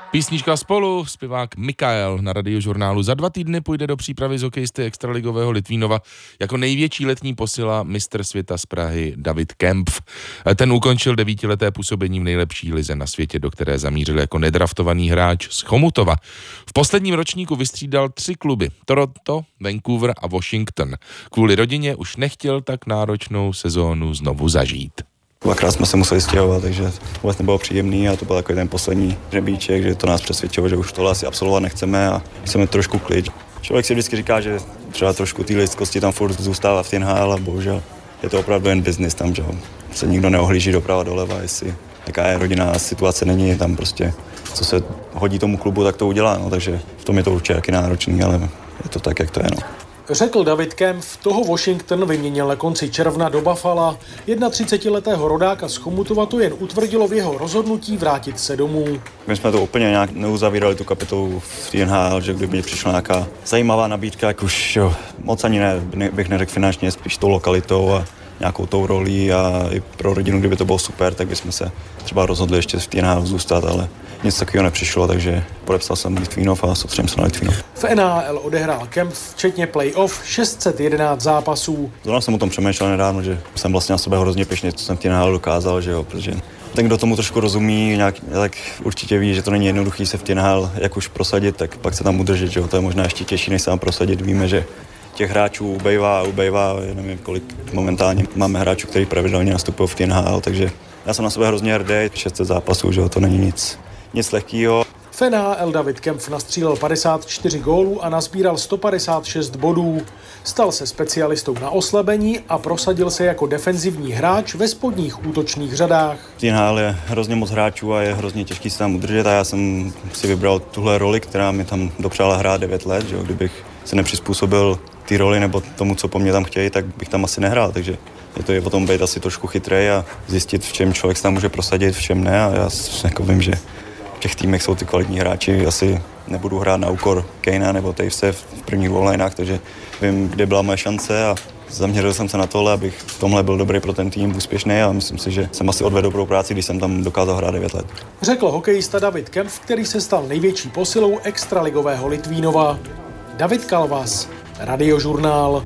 Písnička Spolu, zpěvák Mikael na Radiožurnálu. Za 2 týdny půjde do přípravy z hokejisty extraligového Litvínova jako největší letní posila mistr světa z Prahy David Kempf. Ten ukončil 9leté působení v nejlepší lize na světě, do které zamířil jako nedraftovaný hráč z Chomutova. V posledním ročníku vystřídal 3 kluby: Toronto, Vancouver a Washington. Kvůli rodině už nechtěl tak náročnou sezónu znovu zažít. 2krát jsme se museli stěhovat, takže vůbec nebylo příjemný a to byl takový ten poslední hřebíček, že to nás přesvědčilo, že už tohle asi absolvovat nechceme a chceme trošku klid. Člověk si vždycky říká, že třeba trošku té lidskosti tam furt zůstává v té NHL, a bohužel je to opravdu jen business tam, že se nikdo neohlíží doprava doleva, jestli jaká je rodinná situace, není tam prostě, co se hodí tomu klubu, tak to udělá, no, takže v tom je to určitě taky náročný, ale je to tak, jak to je, no. Řekl David Kempf, toho Washington vyměnil na konci června do Buffala. 31letého rodáka z Chomutova to jen utvrdilo v jeho rozhodnutí vrátit se domů. My jsme to úplně nějak neuzavírali tu kapitolu v NHL, že kdyby přišla nějaká zajímavá nabídka, jak už jo, moc ani bych neřekl finančně, spíš tou lokalitou a nějakou tou rolí a i pro rodinu, kdyby to bylo super, tak bychom se třeba rozhodli ještě v NHL zůstat, ale nic takového nepřišlo, takže podepsal jsem Litvínov a soustředím se na Litvínov. V NHL odehrál Kempf včetně play-off 611 zápasů. Zrovna jsem o tom přemýšlel nedávno, že jsem vlastně na sebe hrozně pyšný, co jsem v té NHL dokázal, že jo, protože ten, kdo tomu trošku rozumí, tak určitě ví, že to není jednoduchý se v té NHL jak už prosadit, tak pak se tam udržet, že jo, to je možná ještě těžší, než se tam prosadit. Víme, že těch hráčů ubejvá, já nevím, kolik momentálně máme hráčů, kteří pravidelně nastupují v té NHL, takže já jsem na sebe hrozně hrdý, 600 zápasů, že jo, to není nic lehkýho. V NHL David Kempf nastřílel 54 gólů a nazbíral 156 bodů. Stal se specialistou na oslabení a prosadil se jako defenzivní hráč ve spodních útočných řadách. V NHL je hrozně moc hráčů a je hrozně těžký se tam udržet a já jsem si vybral tuhle roli, která mi tam dopřála hrát 9 let, že jo, kdybych se nepřizpůsobil té roli nebo tomu, co po mně tam chtějí, tak bych tam asi nehrál, takže je to potom být asi trošku chytrej a zjistit, v čem člověk se tam může prosadit, v čem ne, a já jako vím, že v těch týmech jsou ty kvalitní hráči, asi nebudu hrát na úkor Kanea nebo Tavese v prvních 2 lineách, takže vím, kde byla moje šance a zaměřil jsem se na tohle, abych v tomhle byl dobrý pro ten tým, úspěšný, a myslím si, že jsem asi odvedl dobrou práci, když jsem tam dokázal hrát 9 let. Řekl hokejista David Kempf, který se stal největší posilou extraligového Litvínova. David Kalvas, Radiožurnál.